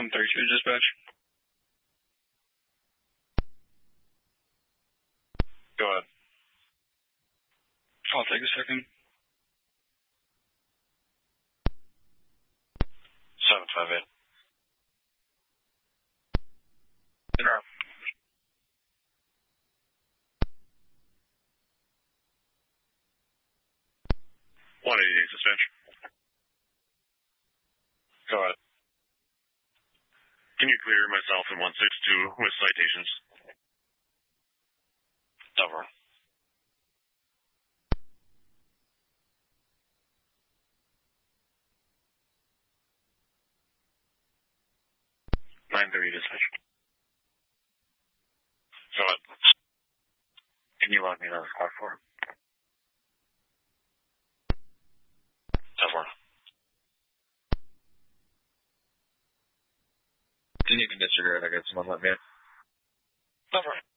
32 dispatch. Go ahead. I'll take a second. 758. Zero. 188 suspension. Go ahead. Can you clear myself in 162 with citations? Over. Dispatch. Go ahead. Can you log me another squad 4? Over. Can you disregard? I got someone let me in. Over.